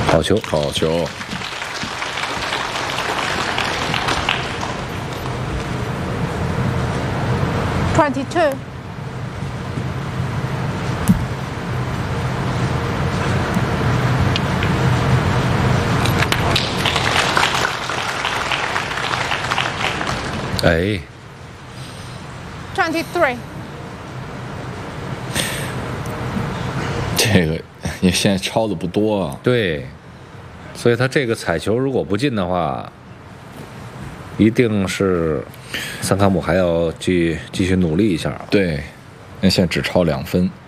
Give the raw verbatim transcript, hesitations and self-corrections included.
好球， 好球。 Twenty-two. 哎 Twenty-three. 这个也现在超的不多啊。 对，所以他这个彩球如果不进的话，一定是桑卡姆还要继继续努力一下。 对，那现在只超两分。